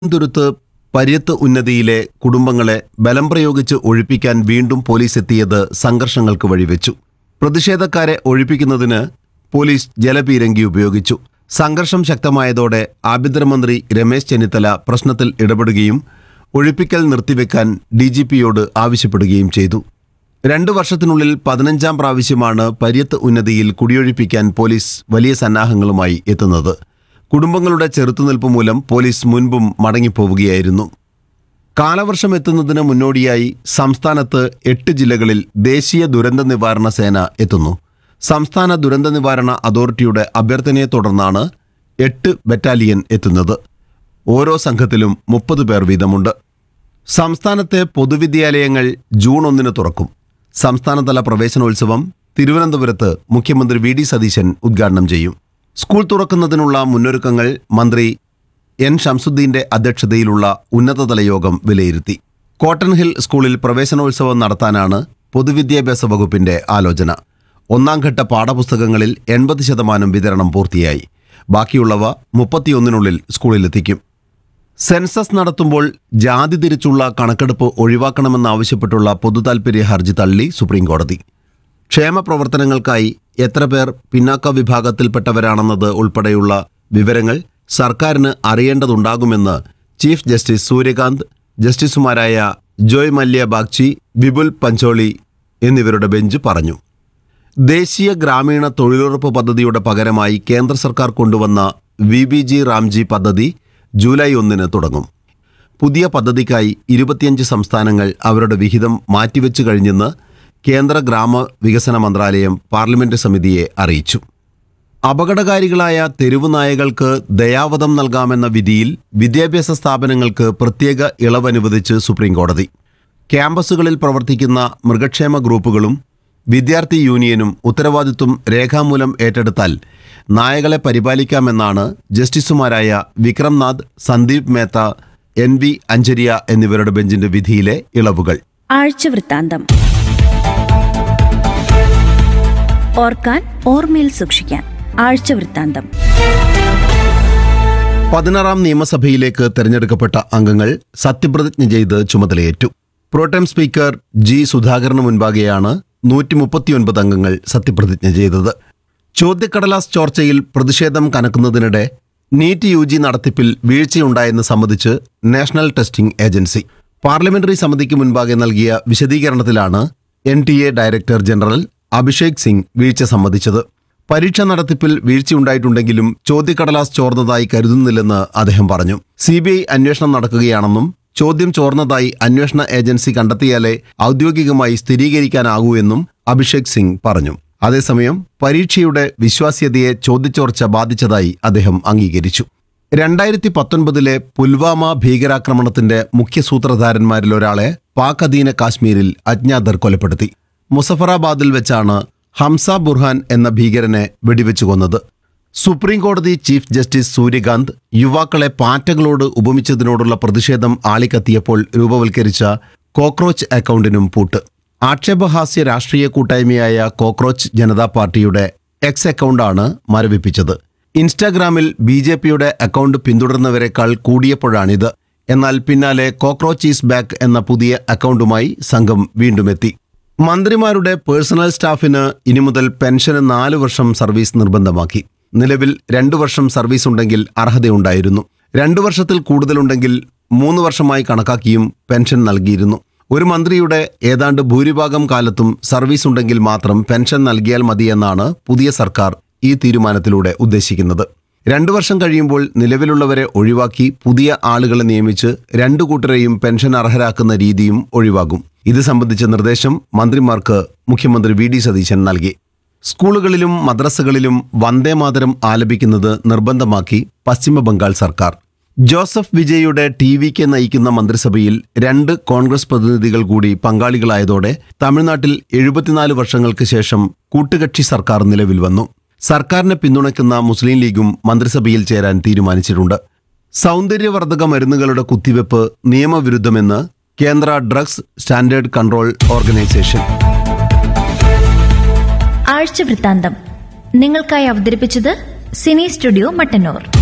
തുരുത്ത് പര്യത്ത് ഉന്നതിയിലെ കുടുംബങ്ങളെ ബലം പ്രയോഗിച്ച് ഒഴിപ്പിക്കാൻ വീണ്ടും പോലീസ് എത്തിയത് സംഘർഷങ്ങൾക്ക് വഴിവെച്ചു. പ്രതിഷേധക്കാരെ ഒഴിപ്പിക്കുന്നതിന് പോലീസ് ജലപീരങ്കി ഉപയോഗിച്ചു. സംഘർഷം ശക്തമായതോടെ ആഭ്യന്തരമന്ത്രി രമേശ് ചെന്നിത്തല പ്രശ്നത്തിൽ ഇടപെടുകയും ഒഴിപ്പിക്കൽ നിർത്തിവെക്കാൻ DGPയോട് ആവശ്യപ്പെടുകയും ചെയ്തു. 2 വർഷത്തിനുള്ളിൽ 15ാം പ്രാവശ്യമാണ് പര്യത്ത് ഉന്നതിയിൽ കുടിയൊഴിപ്പിക്കാൻ പോലീസ് വലിയ സന്നാഹങ്ങളുമായി എത്തുന്നത്. കുടുംബങ്ങളുടെ ചെറുത്തുനിൽപ്പ് മൂലം പോലീസ് മുൻപും മടങ്ങിപ്പോവുകയായിരുന്നു. കാലവർഷം എത്തുന്നതിന് മുന്നോടിയായി സംസ്ഥാനത്ത് 8 ജില്ലകളിൽ ദേശീയ ദുരന്ത നിവാരണ സേന എത്തുന്നു. സംസ്ഥാന ദുരന്ത നിവാരണ അതോറിറ്റിയുടെ അഭ്യർത്ഥനയെ തുടർന്നാണ് 8 ബറ്റാലിയൻ എത്തുന്നത്. ഓരോ സംഘത്തിലും 30 പേർ വീതമുണ്ട്. സംസ്ഥാനത്തെ പൊതുവിദ്യാലയങ്ങൾ ജൂൺ 1 തുറക്കും. സംസ്ഥാനതല പ്രവേശനോത്സവം തിരുവനന്തപുരത്ത് മുഖ്യമന്ത്രി VD സതീശൻ ഉദ്ഘാടനം ചെയ്യും. സ്കൂൾ തുറക്കുന്നതിനുള്ള മുന്നൊരുക്കങ്ങൾ മന്ത്രി N ഷംസുദ്ദീന്റെ അധ്യക്ഷതയിലുള്ള ഉന്നതതല യോഗം വിലയിരുത്തി. കോട്ടൺ ഹിൽ സ്കൂളിൽ പ്രവേശനോത്സവം നടത്താനാണ് പൊതുവിദ്യാഭ്യാസ വകുപ്പിന്റെ ആലോചന. 1ാം ഘട്ട പാഠപുസ്തകങ്ങളിൽ 80% വിതരണം പൂർത്തിയായി. ബാക്കിയുള്ളവ 31-നുള്ളിൽ സ്കൂളിലെത്തിക്കും. സെൻസസ് നടത്തുമ്പോൾ ജാതി തിരിച്ചുള്ള കണക്കെടുപ്പ് ഒഴിവാക്കണമെന്നാവശ്യപ്പെട്ടുള്ള പൊതുതാൽപര്യ ഹർജി തള്ളി സുപ്രീംകോടതി. ക്ഷേമ പ്രവർത്തനങ്ങൾക്കായി എത്ര പേർ പിന്നാക്ക വിഭാഗത്തിൽപ്പെട്ടവരാണെന്നത് ഉൾപ്പെടെയുള്ള വിവരങ്ങൾ സർക്കാരിന് അറിയേണ്ടതുണ്ടാകുമെന്ന് ചീഫ് ജസ്റ്റിസ് സൂര്യകാന്ത്, ജസ്റ്റിസുമാരായ ജോയ് മല്യ ബാഗ്ചി, വിപുൽ പഞ്ചോളി എന്നിവരുടെ ബെഞ്ച് പറഞ്ഞു. ദേശീയ ഗ്രാമീണ തൊഴിലുറപ്പ് പദ്ധതിയുടെ പകരമായി കേന്ദ്ര സർക്കാർ കൊണ്ടുവന്ന VBG റാംജി പദ്ധതി ജൂലൈ 1 തുടങ്ങും. പുതിയ പദ്ധതിക്കായി 25 സംസ്ഥാനങ്ങൾ അവരുടെ വിഹിതം മാറ്റിവെച്ചു കഴിഞ്ഞെന്ന് കേന്ദ്ര ഗ്രാമവികസന മന്ത്രാലയം പാർലമെന്റ് സമിതിയെ അറിയിച്ചു. അപകടകാരികളായ തെരുവു നായകൾക്ക് ദയാവധം നൽകാമെന്ന വിധിയിൽ വിദ്യാഭ്യാസ സ്ഥാപനങ്ങൾക്ക് പ്രത്യേക ഇളവനുവദിച്ച് സുപ്രീംകോടതി. ക്യാമ്പസുകളിൽ പ്രവർത്തിക്കുന്ന മൃഗക്ഷേമ ഗ്രൂപ്പുകളും വിദ്യാർത്ഥി യൂണിയനും ഉത്തരവാദിത്വം രേഖാമൂലം ഏറ്റെടുത്താൽ നായകളെ പരിപാലിക്കാമെന്നാണ് ജസ്റ്റിസുമാരായ വിക്രംനാഥ്, സന്ദീപ് മേത്ത, NV അഞ്ചരിയ എന്നിവരുടെ ബെഞ്ചിന്റെ വിധിയിലെ ഇളവുകൾ. ആഴ്ചവൃത്താന്തം. ഓർക്കാൻ, ഓർമ്മയിൽ സൂക്ഷിക്കാൻ. ആഴ്ചവൃത്താന്തം. 16ാം നിയമസഭയിലേക്ക് തെരഞ്ഞെടുക്കപ്പെട്ട അംഗങ്ങൾ സത്യപ്രതിജ്ഞ ചെയ്ത് ചുമതലയേറ്റു. പ്രോടെം സ്പീക്കർ G സുധാകരന് മുൻപാകെയാണ് 139 അംഗങ്ങൾ സത്യപ്രതിജ്ഞ ചെയ്തത്. ചോദ്യക്കടലാസ് ചോർച്ചയിൽ പ്രതിഷേധം കനക്കുന്നതിനിടെ നീറ്റ് UG നടത്തിപ്പിൽ വീഴ്ചയുണ്ടായെന്ന് സമ്മതിച്ച് നാഷണൽ ടെസ്റ്റിംഗ് ഏജൻസി പാർലമെന്ററി സമിതിക്ക് മുൻപാകെ നൽകിയ വിശദീകരണത്തിലാണ് NTA director general Abhishek Singh വീഴ്ച സമ്മതിച്ചത്. പരീക്ഷ നടത്തിപ്പിൽ വീഴ്ചയുണ്ടായിട്ടുണ്ടെങ്കിലും ചോദ്യക്കടലാസ് ചോർന്നതായി കരുതുന്നില്ലെന്ന് അദ്ദേഹം പറഞ്ഞു. CBI അന്വേഷണം നടക്കുകയാണെന്നും ചോദ്യം ചോർന്നതായി അന്വേഷണ ഏജൻസി കണ്ടെത്തിയാലേ ഔദ്യോഗികമായി സ്ഥിരീകരിക്കാനാകൂ എന്നും അഭിഷേക് സിംഗ് പറഞ്ഞു. അതേസമയം പരീക്ഷയുടെ വിശ്വാസ്യതയെ ചോദ്യച്ചോർച്ച ബാധിച്ചതായി അദ്ദേഹം അംഗീകരിച്ചു. 2019 പുൽവാമ ഭീകരാക്രമണത്തിന്റെ മുഖ്യ സൂത്രധാരന്മാരിലൊരാളെ പാക് അധീന കാശ്മീരിൽ അജ്ഞാതർ കൊലപ്പെടുത്തി. മുസഫറാബാദിൽ വെച്ചാണ് ഹംസ ബുർഹാൻ എന്ന ഭീകരനെ വെടിവെച്ചു കൊന്നത്. സുപ്രീംകോടതി ചീഫ് ജസ്റ്റിസ് സൂര്യകാന്ത് യുവാക്കളെ പാറ്റകളോട് ഉപമിച്ചതിനോടുള്ള പ്രതിഷേധം ആളിക്കത്തിയപ്പോൾ രൂപവൽക്കരിച്ച കോക്രോച്ച് അക്കൗണ്ടിനും പൂട്ട്. ആക്ഷേപഹാസ്യ രാഷ്ട്രീയ കൂട്ടായ്മയായ കോക്രോച്ച് ജനതാ പാർട്ടിയുടെ X അക്കൗണ്ടാണ് മരവിപ്പിച്ചത്. ഇൻസ്റ്റാഗ്രാമിൽ BJPയുടെ അക്കൗണ്ട് പിന്തുടർന്നവരെക്കാൾ കൂടിയപ്പോഴാണിത്. എന്നാൽ പിന്നാലെ കോക്രോച്ച് ഈസ് ബാക്ക് എന്ന പുതിയ അക്കൗണ്ടുമായി സംഘം വീണ്ടുമെത്തി. മന്ത്രിമാരുടെ പേഴ്സണൽ സ്റ്റാഫിന് ഇനി മുതൽ പെൻഷന് 4 വർഷം സർവീസ് നിർബന്ധമാക്കി. നിലവിൽ 2 വർഷം സർവീസ് ഉണ്ടെങ്കിൽ അർഹതയുണ്ടായിരുന്നു. 2 വർഷത്തിൽ കൂടുതലുണ്ടെങ്കിൽ 3 വർഷമായി കണക്കാക്കിയും പെൻഷൻ നൽകിയിരുന്നു. ഒരു മന്ത്രിയുടെ ഏതാണ്ട് ഭൂരിഭാഗം കാലത്തും സർവീസ് ഉണ്ടെങ്കിൽ മാത്രം പെൻഷൻ നൽകിയാൽ മതിയെന്നാണ് പുതിയ സർക്കാർ ഈ തീരുമാനത്തിലൂടെ ഉദ്ദേശിക്കുന്നത്. 2 വർഷം കഴിയുമ്പോൾ നിലവിലുള്ളവരെ ഒഴിവാക്കി പുതിയ ആളുകളെ നിയമിച്ച് 2 കൂട്ടരെയും പെൻഷൻ അർഹരാക്കുന്ന രീതിയും ഒഴിവാകും. ഇത് സംബന്ധിച്ച നിർദ്ദേശം മന്ത്രിമാർക്ക് മുഖ്യമന്ത്രി VD സതീശൻ നൽകി. സ്കൂളുകളിലും മദ്രസകളിലും വന്ദേമാതരം ആലപിക്കുന്നത് നിർബന്ധമാക്കി പശ്ചിമബംഗാൾ സർക്കാർ. ജോസഫ് വിജയുടെ TVK നയിക്കുന്ന മന്ത്രിസഭയിൽ 2 കോൺഗ്രസ് പ്രതിനിധികൾ കൂടി പങ്കാളികളായതോടെ തമിഴ്നാട്ടിൽ 74 വർഷങ്ങൾക്ക് ശേഷം കൂട്ടുകക്ഷി സർക്കാർ നിലവിൽ വന്നു. സർക്കാരിനെ പിന്തുണയ്ക്കുന്ന മുസ്ലിം ലീഗും മന്ത്രിസഭയിൽ ചേരാൻ തീരുമാനിച്ചിട്ടുണ്ട്. സൗന്ദര്യവർദ്ധക മരുന്നുകളുടെ കുത്തിവെപ്പ് നിയമവിരുദ്ധമെന്ന് കേന്ദ്ര ഡ്രഗ്സ് സ്റ്റാൻഡേർഡ് കൺട്രോൾ ഓർഗനൈസേഷൻ. ആഴ്ചവൃത്താന്തം നിങ്ങൾക്കായി അവതരിപ്പിച്ചത് സിനി സ്റ്റുഡിയോ മട്ടന്നൂർ.